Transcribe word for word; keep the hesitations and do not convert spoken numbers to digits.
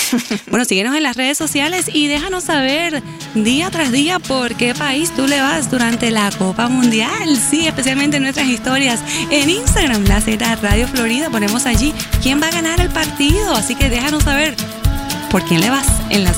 Bueno, síguenos en las redes sociales y déjanos saber día tras día por qué país tú le vas durante la Copa Mundial. Sí, especialmente en nuestras historias en Instagram, La Z Radio Florida. Ponemos allí quién va a ganar el partido. Así que déjanos saber por quién le vas en la